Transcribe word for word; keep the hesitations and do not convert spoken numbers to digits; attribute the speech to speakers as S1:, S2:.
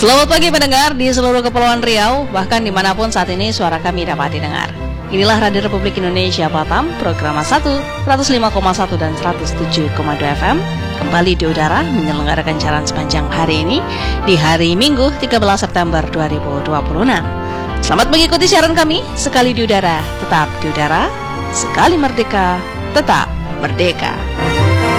S1: Selamat pagi pendengar di seluruh Kepulauan Riau, bahkan dimanapun saat ini suara kami dapat didengar. Inilah Radio Republik Indonesia Batam, program satu, seratus lima koma satu dan seratus tujuh koma dua F M, kembali di udara menyelenggarakan siaran sepanjang hari ini, di hari Minggu tiga belas September dua ribu dua puluh enam. Selamat mengikuti siaran kami, sekali di udara, tetap di udara, sekali merdeka, tetap merdeka.